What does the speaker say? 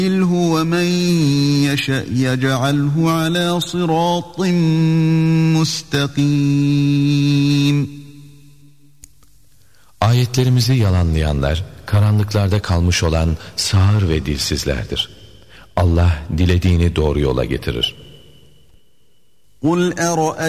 وَمَنْ يَشَأْ يَجْعَلْهُ عَلَى صِرَاطٍ مُسْتَقِيمٍ. Ayetlerimizi yalanlayanlar, karanlıklarda kalmış olan sağır ve dilsizlerdir. Allah dilediğini doğru yola getirir. قُلْ